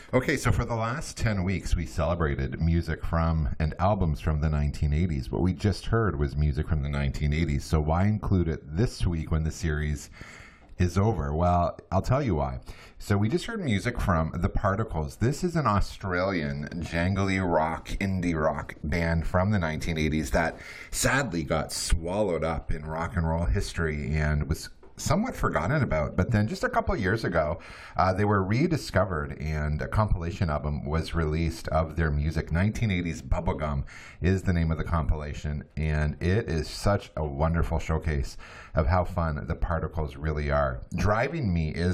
Okay, so for the last 10 weeks, we celebrated music from and albums from the 1980s. What we just heard was music from the 1980s. So why include it this week when the series is over? Well, I'll tell you why. So we just heard music from The Particles. This is an Australian jangly rock, indie rock band from the 1980s that sadly got swallowed up in rock and roll history and was somewhat forgotten about. But then just a couple of years ago, they were rediscovered and a compilation album was released of their music. 1980s Bubblegum is the name of the compilation, and it is such a wonderful showcase of how fun the Particles really are. Driving Me is